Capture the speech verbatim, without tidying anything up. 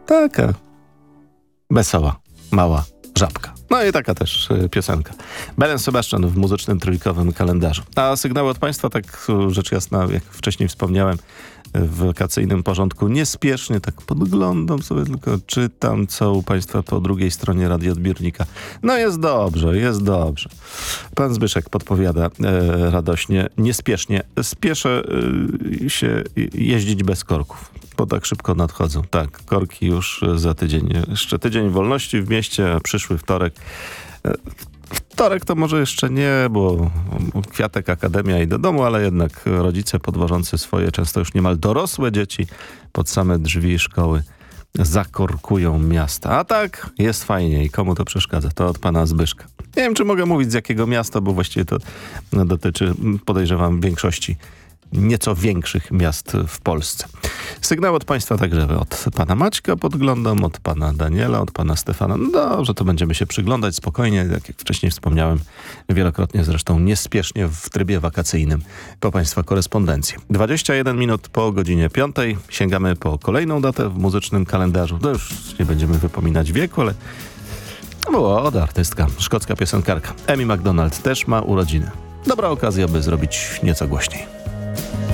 Taka wesoła, mała żabka. No i taka też y, piosenka. Belen Sebastian w muzycznym trójkowym kalendarzu. A sygnały od państwa, tak rzecz jasna, jak wcześniej wspomniałem, w wakacyjnym porządku niespiesznie, tak podglądam sobie, tylko czytam, co u państwa po drugiej stronie radioodbiornika. No jest dobrze, jest dobrze. Pan Zbyszek podpowiada e, radośnie, niespiesznie. Spieszę e, się jeździć bez korków, bo tak szybko nadchodzą. Tak, korki już za tydzień. Jeszcze tydzień wolności w mieście, a przyszły wtorek. E, Wtorek to może jeszcze nie, bo kwiatek, akademia i do domu, ale jednak rodzice podwożący swoje często już niemal dorosłe dzieci pod same drzwi szkoły zakorkują miasta. A tak jest fajnie i komu to przeszkadza? To od pana Zbyszka. Nie wiem, czy mogę mówić z jakiego miasta, bo właściwie to dotyczy, podejrzewam, większości nieco większych miast w Polsce. Sygnał od państwa także od pana Maćka podglądam, od pana Daniela, od pana Stefana. No dobrze, to będziemy się przyglądać spokojnie, jak, jak wcześniej wspomniałem, wielokrotnie zresztą niespiesznie w trybie wakacyjnym po państwa korespondencję. dwadzieścia jeden minut po godzinie piątej. Sięgamy po kolejną datę w muzycznym kalendarzu. No już nie będziemy wypominać wieku, ale młoda artystka, szkocka piosenkarka Amy Macdonald też ma urodziny. Dobra okazja, by zrobić nieco głośniej.